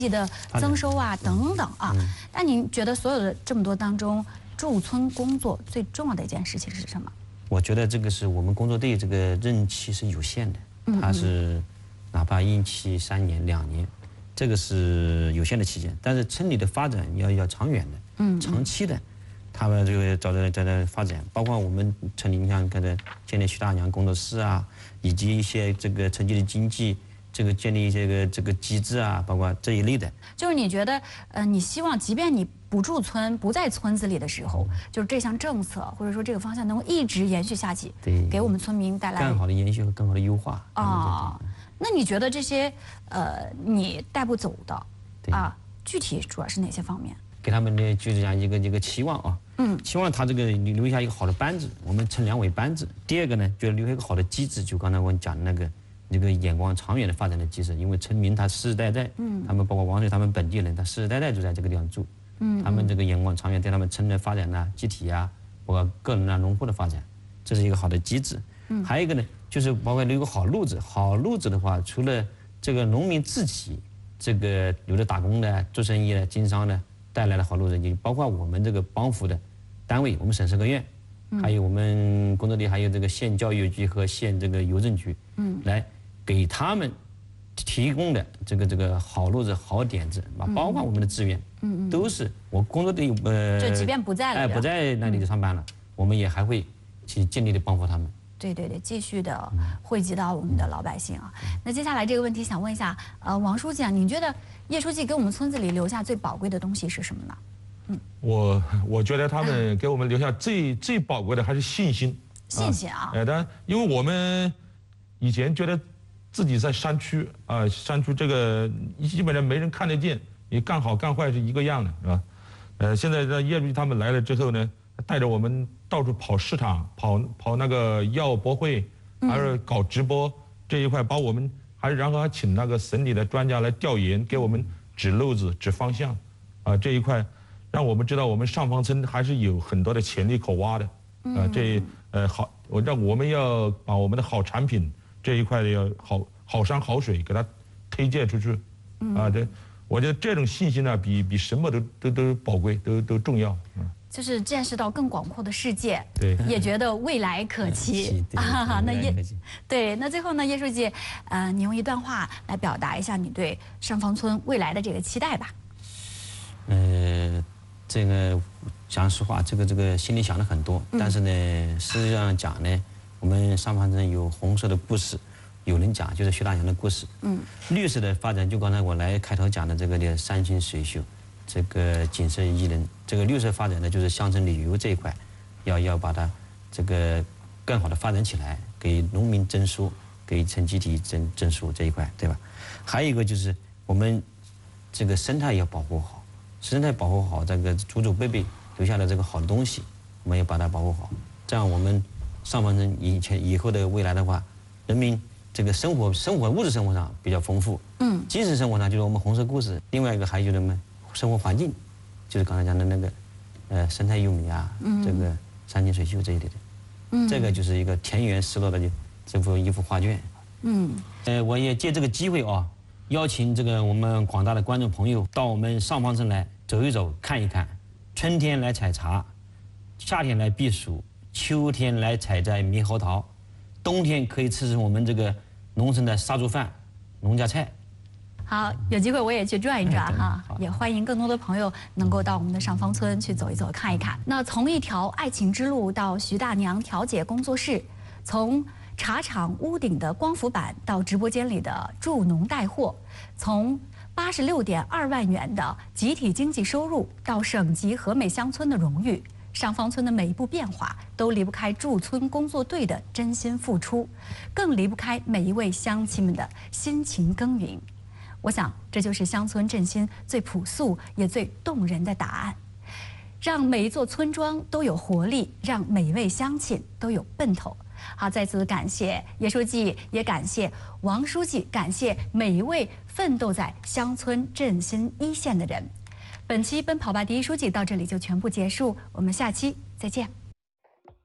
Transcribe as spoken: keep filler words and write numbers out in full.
的增收啊等等啊。那您觉得所有的这么多当中，驻村工作最重要的一件事情是什么？ 我觉得这个是我们工作队这个任期是有限的，它是哪怕一期三年两年，这个是有限的期间。但是村里的发展要要长远的，嗯，长期的，他们这个在在在发展，包括我们村里，你像刚才建立徐大娘工作室啊，以及一些这个城际的经济。 这个建立这个这个机制啊，包括这一类的， 就是你觉得，呃，你希望，即便你不驻村、不在村子里的时候，就是这项政策或者说这个方向能够一直延续下去， 对， 给我们村民带来更好的延续和更好的优化。 啊，那你觉得这些呃，你带不走的啊，具体主要是哪些方面？ 给他们的就是讲一个一个期望啊，嗯，期望他这个留下一个好的班子，我们称两尾班子。第二个呢，就是留下一个好的机制，就刚才我讲的那个。 这个眼光长远的发展的机制，因为村民他世世代代，嗯，他们包括王水他们本地人，他世世代代就在这个地方住，嗯，他们这个眼光长远，对他们村的发展呐、集体啊，包括个人啊、农户的发展，这是一个好的机制。嗯，还有一个呢，就是包括留一个好路子。好路子的话，除了这个农民自己这个有的打工的、做生意的、经商的带来的好路子，也包括我们这个帮扶的单位，我们省社科院，还有我们工作地，还有这个县教育局和县这个邮政局，嗯，来。 给他们提供的这个这个好路子、好点子啊，包括我们的资源，嗯嗯，都是我工作队呃， 就即便不在了， 哎，不在那里上班了，我们也还会去尽力的帮扶他们。 对对对，继续的惠及到我们的老百姓啊。那接下来这个问题想问一下，呃，王书记啊，您觉得叶书记给我们村子里留下最宝贵的东西是什么呢？ 嗯，我我觉得他们给我们留下最最宝贵的还是信心。 信心啊！ 哎，当然，因为我们以前觉得。 自己在山区啊，山区这个基本上没人看得见，你干好干坏是一个样的，是吧？呃，现在这叶书记他们来了之后呢，带着我们到处跑市场，跑跑那个药博会，还是搞直播这一块，把我们还然后还请那个省里的专家来调研，给我们指路子、指方向，啊，这一块让我们知道我们上房村还是有很多的潜力可挖的，啊，这呃好，我让我们要把我们的好产品。 这一块的要好好山好水给它推荐出去，啊，这我觉得这种信息呢，比比什么都都都宝贵，都都重要。嗯， 就是见识到更广阔的世界， 对， 也觉得未来可期啊。那叶对，那最后呢，叶书记，呃，你用一段话来表达一下你对上房村未来的这个期待吧。 呃，这个讲实话，这个这个心里想的很多，但是呢，实际上讲呢。 我们上房村有红色的故事，有人讲就是徐大娘的故事。嗯，绿色的发展就刚才我来开头讲的这个的山清水秀，这个景色宜人。这个绿色发展呢，就是乡村旅游这一块，要要把它这个更好的发展起来，给农民增收，给村集体增增收这一块，对吧？还有一个就是我们这个生态要保护好，生态保护好，这个祖祖辈辈留下的这个好的东西，我们要把它保护好，这样我们。 上房村以前以后的未来的话，人民这个生活生活物质生活上比较丰富，嗯，精神生活上就是我们红色故事。另外一个还有就是我们生活环境，就是刚才讲的那个，呃，生态优美啊，嗯、这个山清水秀这一类的，嗯，这个就是一个田园失落的这幅一幅画卷，嗯，呃，我也借这个机会啊，邀请这个我们广大的观众朋友到我们上房村来走一走、看一看，春天来采茶，夏天来避暑。 秋天来采摘猕猴桃，冬天可以吃吃我们这个农村的杀猪饭、农家菜。 好，有机会我也去转一转哈，也欢迎更多的朋友能够到我们的上房村去走一走、看一看。那从一条爱情之路到徐大娘调解工作室，从茶厂屋顶的光伏板到直播间里的助农带货，从八十六点二万元的集体经济收入到省级和美乡村的荣誉。 上房村的每一步变化都离不开驻村工作队的真心付出，更离不开每一位乡亲们的辛勤耕耘。我想，这就是乡村振兴最朴素也最动人的答案。让每一座村庄都有活力，让每一位乡亲都有奔头。好，再次感谢叶书记，也感谢王书记，感谢每一位奋斗在乡村振兴一线的人。 本期《奔跑吧第一书记》到这里就全部结束，我们下期再见。